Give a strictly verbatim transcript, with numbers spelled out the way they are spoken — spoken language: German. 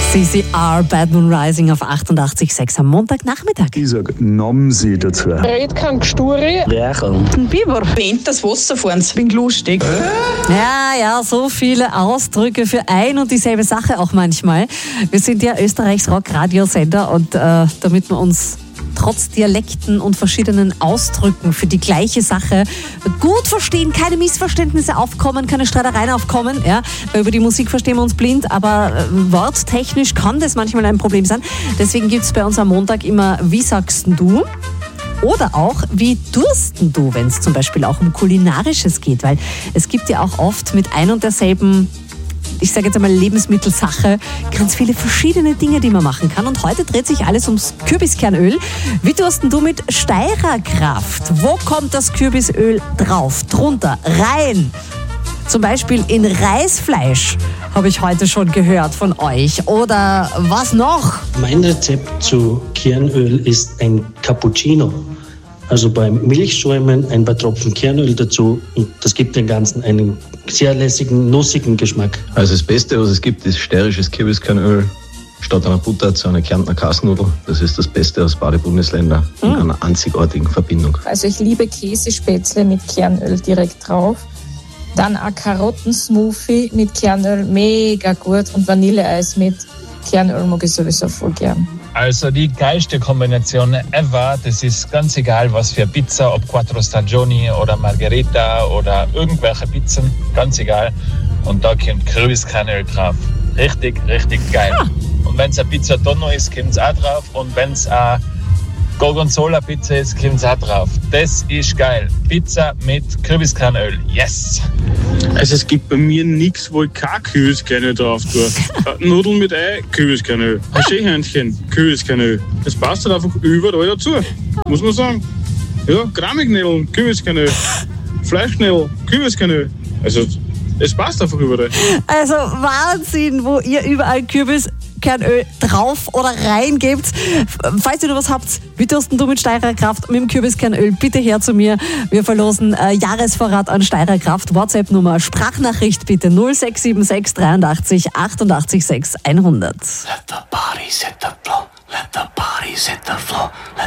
C C R, Bad Moon Rising auf achtundachtzig Komma sechs am Montagnachmittag. Ich sage Nomsi dazu. Red kein Gesturi. Rächeln. Ein Biber. Bent das Wasser fahren, bin lustig. Ja, ja, so viele Ausdrücke für ein und dieselbe Sache auch manchmal. Wir sind ja Österreichs Rock-Radiosender und äh, damit wir uns trotz Dialekten und verschiedenen Ausdrücken für die gleiche Sache gut verstehen, keine Missverständnisse aufkommen, keine Streitereien aufkommen, ja, weil über die Musik verstehen wir uns blind, aber äh, worttechnisch kann das manchmal ein Problem sein. Deswegen gibt es bei uns am Montag immer Wie sagst du? Oder auch, wie dursten du, wenn es zum Beispiel auch um Kulinarisches geht, weil es gibt ja auch oft mit ein und derselben, ich sage jetzt einmal Lebensmittelsache, ganz viele verschiedene Dinge, die man machen kann. Und heute dreht sich alles ums Kürbiskernöl. Wie dursten du mit Steirer-Kraft? Wo kommt das Kürbisöl drauf? Drunter, rein? Zum Beispiel in Reisfleisch, habe ich heute schon gehört von euch. Oder was noch? Mein Rezept zu Kernöl ist ein Cappuccino. Also beim Milchschäumen ein paar Tropfen Kernöl dazu und das gibt dem Ganzen einen sehr lässigen, nussigen Geschmack. Also das Beste, was es gibt, ist steirisches Kürbiskernöl statt einer Butter zu einer Kärntner Kasnudel. Das ist das Beste aus beiden Bundesländern in einer einzigartigen Verbindung. Also ich liebe Käsespätzle mit Kernöl direkt drauf. Dann ein Karottensmoothie mit Kernöl, mega gut. Und Vanilleeis mit Kernöl mag ich sowieso voll gern. Also die geilste Kombination ever, das ist ganz egal, was für Pizza, ob Quattro Stagioni oder Margherita oder irgendwelche Pizzen, ganz egal. Und da kommt Kürbiskernöl drauf. Richtig, richtig geil. Ah. Und wenn es eine Pizza Tonno ist, kommt es auch drauf. Und wenn es eine Gorgonzola-Pizza ist, kommt es auch drauf. Das ist geil. Pizza mit Kürbiskernöl. Yes! Also es gibt bei mir nichts, wo ich kein Kürbiskernöl drauf tue. Nudeln mit Ei, Kürbiskernöl. Ein Schähhörnchen, Kürbiskernöl. Das passt halt einfach überall dazu, muss man sagen. Ja, Kramignädeln, Kürbiskernöl. Fleischknädel, Kürbiskernöl. Also es passt einfach überall. Also Wahnsinn, wo ihr überall Kürbiskernöl drauf oder reingebt. Falls ihr noch was habt, wie dursten du mit Steirer Kraft, mit dem Kürbiskernöl, bitte her zu mir. Wir verlosen äh, Jahresvorrat an Steirer Kraft. WhatsApp-Nummer, Sprachnachricht bitte null sechs sieben sechs dreiundachtzig achtundachtzig sechs hundert. Let the body set the floor. Let the body set the floor. Let